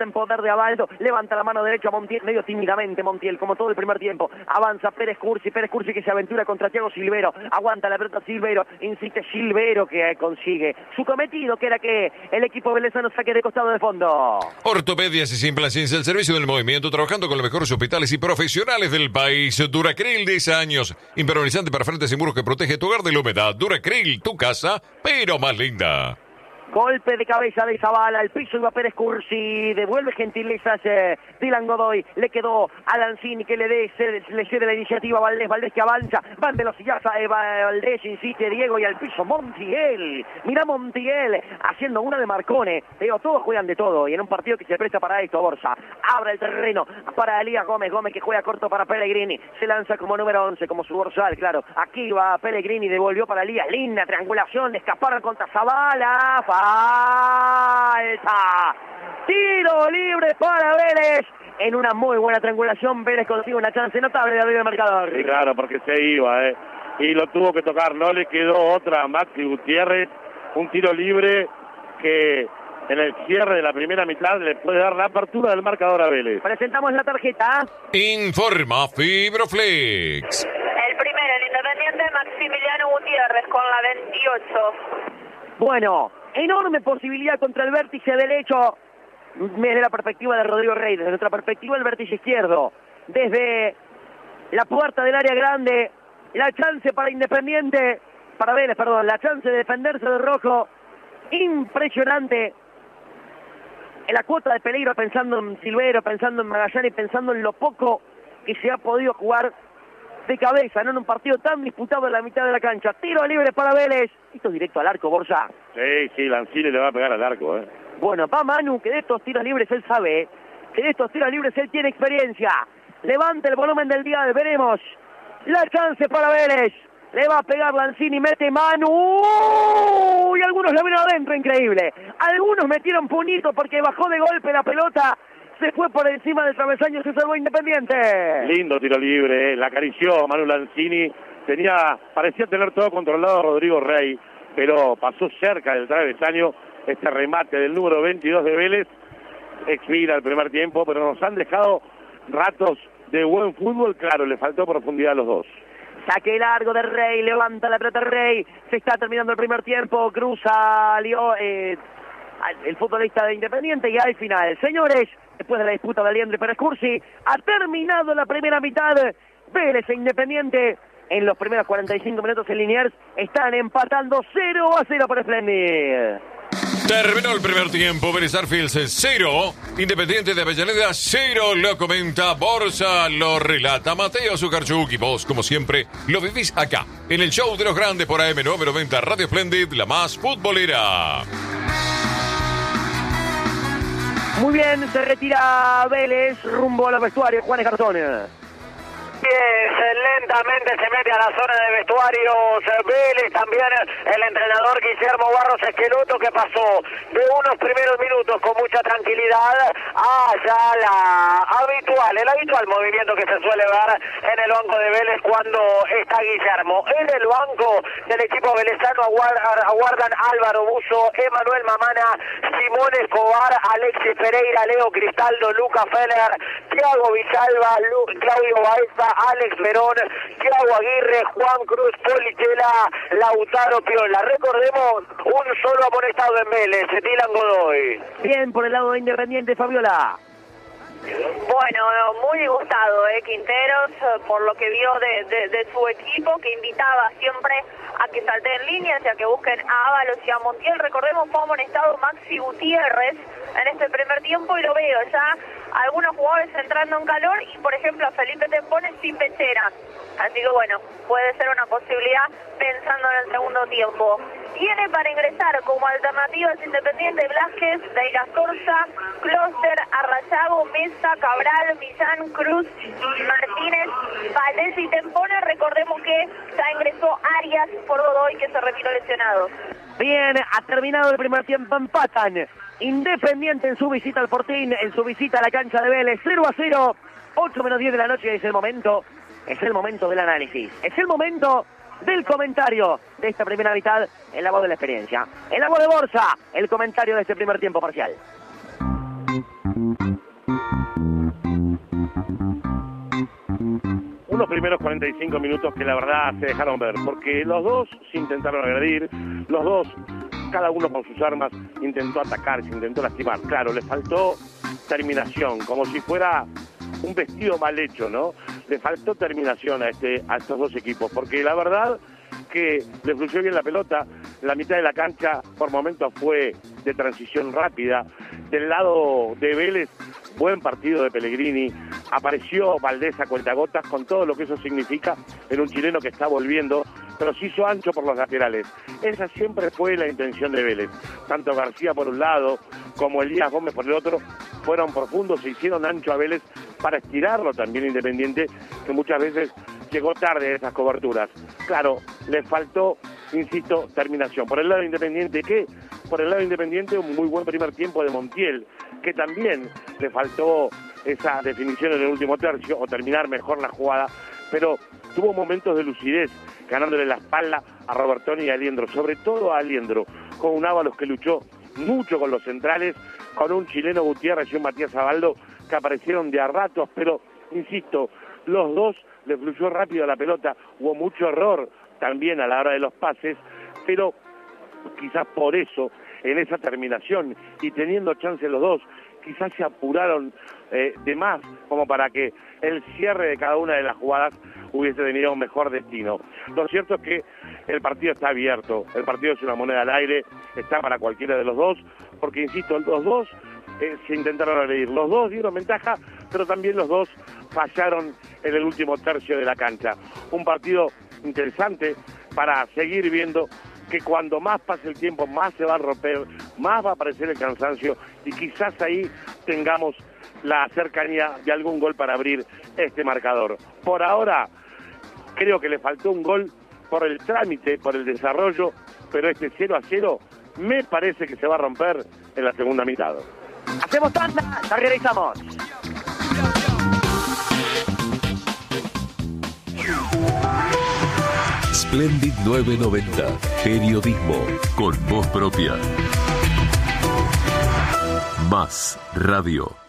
en poder de Abaldo, levanta la mano derecha Montiel, medio tímidamente Montiel, como todo el primer tiempo, avanza Pérez Cursi que se aventura contra Thiago Silvero, aguanta la pelota Silvero, insiste Silvero que consigue su cometido, que era que el equipo velezano saque de costado de fondo. Ortopedias y sin Placencia, el servicio del movimiento, trabajando con los mejores hospitales y profesionales del país. Duracril, 10 años, impermeabilizante para frentes y muros que protege tu hogar de la humedad. Duracril, tu casa, pero más linda. Golpe de cabeza de Zavala, al piso iba Pérez Cursi, devuelve gentilezas Dylan Godoy, le quedó a Lanzini que le cede la iniciativa a Valdés que avanza, van velocillaza Valdés, insiste Diego y al piso Montiel, mirá Montiel haciendo una de Marcone, todos juegan de todo y en un partido que se presta para esto, Borsa, abre el terreno para Elías Gómez que juega corto para Pellegrini, se lanza como número 11, como su dorsal, claro, aquí va Pellegrini, devolvió para Elías, linda triangulación, escaparon contra Zavala, falta, tiro libre para Vélez, en una muy buena triangulación Vélez consigue una chance notable de abrir el marcador. Sí, claro, porque se iba, y lo tuvo que tocar, no le quedó otra a Maxi Gutiérrez, un tiro libre que en el cierre de la primera mitad le puede dar la apertura del marcador a Vélez. Presentamos la tarjeta. Informa Fibroflex. El primero, el Independiente, Maximiliano Gutiérrez con la 28. Bueno, enorme posibilidad contra el vértice derecho, desde la perspectiva de Rodrigo Rey, desde nuestra perspectiva el vértice izquierdo, desde la puerta del área grande, la chance para Independiente, para Vélez, perdón, la chance de defenderse de rojo, impresionante, en la cuota de peligro pensando en Silvero, pensando en Magallanes, pensando en lo poco que se ha podido jugar de cabeza, no en un partido tan disputado en la mitad de la cancha. Tiro libre para Vélez. Esto es directo al arco, Borja. Sí, Lanzini le va a pegar al arco, Bueno, va Manu, que de estos tiros libres él sabe, que de estos tiros libres él tiene experiencia. Levanta el volumen del dial, veremos. La chance para Vélez. Le va a pegar Lanzini, mete Manu. Y algunos la vieron adentro, increíble. Algunos metieron puñito porque bajó de golpe la pelota. Se fue por encima del travesaño, se salvó Independiente. Lindo tiro libre, la acarició Manu Lanzini. Parecía tener todo controlado Rodrigo Rey, pero pasó cerca del travesaño. Este remate del número 22 de Vélez expira el primer tiempo, pero nos han dejado ratos de buen fútbol. Claro, le faltó profundidad a los dos. Saque largo de Rey, levanta la pelota Rey. Se está terminando el primer tiempo, cruza el futbolista de Independiente y al final, señores, después de la disputa de Aliendro y Pérez Cursi, ha terminado la primera mitad. Vélez e Independiente en los primeros 45 minutos en Liniers están empatando 0-0 por Splendid. Terminó el primer tiempo, Vélez Arfield 0, Independiente de Avellaneda 0, lo comenta Borsa, lo relata Mateo Zuccarchuk y vos, como siempre, lo vivís acá, en el show de los grandes por AM990 Radio Splendid, la más futbolera. Muy bien, se retira Vélez rumbo a los vestuarios, Juan Escartón. Lentamente se mete a la zona de vestuarios Vélez, también el entrenador Guillermo Barros Esqueloto, que pasó de unos primeros minutos con mucha tranquilidad a ya el habitual movimiento que se suele ver en el banco de Vélez cuando está Guillermo. En el banco del equipo velezano aguardan Álvaro Buzo, Emanuel Mamana, Simón Escobar, Alexis Pereira, Leo Cristaldo, Luca Feller, Thiago Villalba, Claudio Baeza, Alex Verón, Thiago Aguirre, Juan Cruz, Polichela, Lautaro Piola. Recordemos, un solo amonestado en Vélez, Dylan Godoy. Bien por el lado de Independiente, Fabiola. Bueno, muy disgustado Quinteros por lo que vio de su equipo, que invitaba siempre a que salten líneas y a que busquen a Ábalos y a Montiel. Recordemos, fue amonestado Maxi Gutiérrez en este primer tiempo y lo veo ya algunos jugadores entrando en calor y, por ejemplo, a Felipe Tempones sin pechera. Así que, bueno, puede ser una posibilidad pensando en el segundo tiempo. Tiene para ingresar como alternativas Independiente Blasquez, Deira Sorza, Closter, Arrayago, Mesa, Cabral, Millán, Cruz, Martínez, Valdés y Tempones. Recordemos que ya ingresó Arias por Godoy, que se retiró lesionado. Bien, ha terminado el primer tiempo, empatan Independiente en su visita al Fortín, en su visita a la cancha de Vélez, 0-0, 8:10 de la noche. Es el momento del análisis, es el momento del comentario de esta primera mitad en la voz de la experiencia, en la voz de Borsa, el comentario de este primer tiempo parcial. Unos primeros 45 minutos que la verdad se dejaron ver, porque los dos se intentaron agredir, los dos, cada uno con sus armas, intentó atacar, se intentó lastimar. Claro, le faltó terminación, como si fuera un vestido mal hecho, ¿no? Le faltó terminación a estos dos equipos, porque la verdad que le fluyó bien la pelota. La mitad de la cancha por momentos fue de transición rápida. Del lado de Vélez, buen partido de Pellegrini. Apareció Valdés a cuentagotas con todo lo que eso significa en un chileno que está volviendo, pero se hizo ancho por los laterales. Esa siempre fue la intención de Vélez. Tanto García por un lado como Elías Gómez por el otro fueron profundos, se hicieron ancho a Vélez para estirarlo también Independiente, que muchas veces llegó tarde a esas coberturas. Claro, le faltó, insisto, terminación. Por el lado de Independiente, ¿qué? Por el lado de Independiente, un muy buen primer tiempo de Montiel, que también le faltó esa definición en el último tercio, o terminar mejor la jugada, pero tuvo momentos de lucidez, ganándole la espalda a Robertoni y a Aliendro, sobre todo a Aliendro, con un Ábalos que luchó mucho con los centrales, con un chileno Gutiérrez y un Matías Abaldo que aparecieron de a ratos, pero, insisto, los dos le fluyó rápido la pelota, hubo mucho error también a la hora de los pases, pero quizás por eso, en esa terminación y teniendo chance los dos, quizás se apuraron de más, como para que el cierre de cada una de las jugadas hubiese tenido un mejor destino. Lo cierto es que el partido está abierto, el partido es una moneda al aire, está para cualquiera de los dos, porque insisto, los dos se intentaron agredir, los dos dieron ventaja, pero también los dos fallaron en el último tercio de la cancha. Un partido interesante para seguir viendo, que cuando más pase el tiempo, más se va a romper, más va a aparecer el cansancio, y quizás ahí tengamos la cercanía de algún gol para abrir este marcador. Por ahora, creo que le faltó un gol por el trámite, por el desarrollo, pero este 0-0 me parece que se va a romper en la segunda mitad. Hacemos tanda, ya regresamos. Splendid 990, periodismo con voz propia. Más radio.